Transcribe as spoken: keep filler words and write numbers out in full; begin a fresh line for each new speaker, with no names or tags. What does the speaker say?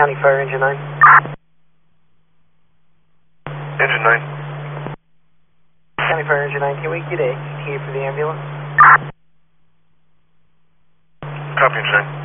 County Fire, Engine nine.
Engine nine.
County Fire, Engine nine, can we get a E T A for the ambulance?
Copy, Engine nine.